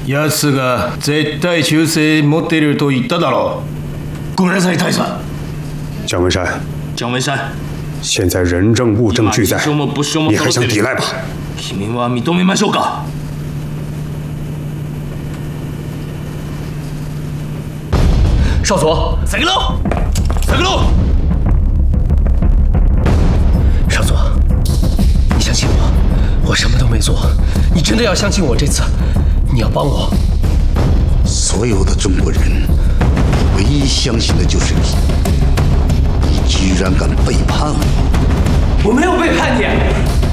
奴が絶対忠誠持ってると言っただろう。ごめんなさい、大佐。 姜文山， 姜文山， 现在人证物证俱在，你还想抵赖吧？ 君は認めましょうか。 少佐， 三个楼，三个楼。 少佐，你相信我，我什么都没做，你真的要相信我这次，你要帮我。 所有的中国人，唯一相信的就是你。你居然敢背叛我！ 我没有背叛你。